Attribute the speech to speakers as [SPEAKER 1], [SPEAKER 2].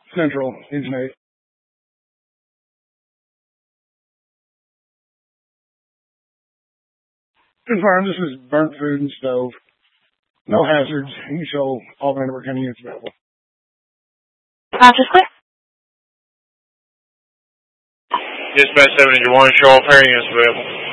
[SPEAKER 1] Central, Engine 8. Confirm, this is burnt food and stove. No hazards. You show all Vanderbilt County units available.
[SPEAKER 2] Conscious clear.
[SPEAKER 3] Dispatch 7 1, show all pair units available.